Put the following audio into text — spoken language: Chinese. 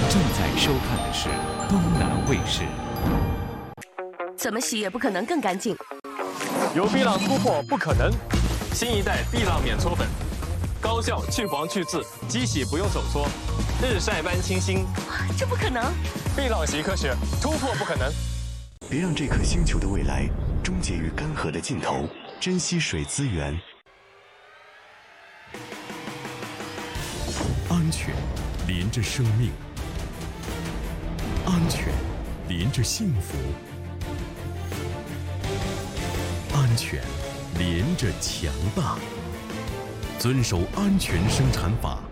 正在收看的是东南卫视。 怎么洗也不可能更干净。 有碧浪突破不可能，新一代碧浪免搓粉，高效去黄去渍，机洗不用手搓，日晒般清新。 这不可能！ 碧浪洗科学，突破不可能。 别让这颗星球的未来终结于干涸的尽头，珍惜水资源。 安全连着生命，安全连着幸福，安全连着强大。遵守安全生产法，